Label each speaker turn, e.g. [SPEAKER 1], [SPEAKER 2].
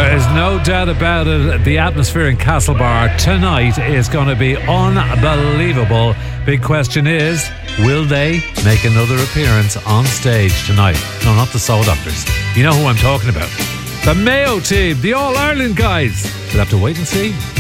[SPEAKER 1] There is no doubt about it. The atmosphere in Castlebar tonight is going to be unbelievable. Big question is, will they make another appearance on stage tonight? No, not the Soul Doctors. You know who I'm talking about. The Mayo team, the All-Ireland guys. We'll have to wait and see.